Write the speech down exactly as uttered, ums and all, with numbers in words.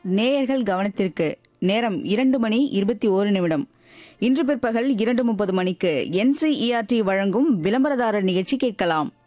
நேயர்கள் கவனத்திற்கு நேரம் இரண்டு மணி இருபத்தி ஓரு நிமிடம். இன்று பிற்பகல் இரண்டு முப்பது மணிக்கு என்சிஇஆர்டி வழங்கும் விளம்பரதாரர் நிகழ்ச்சி கேட்கலாம்.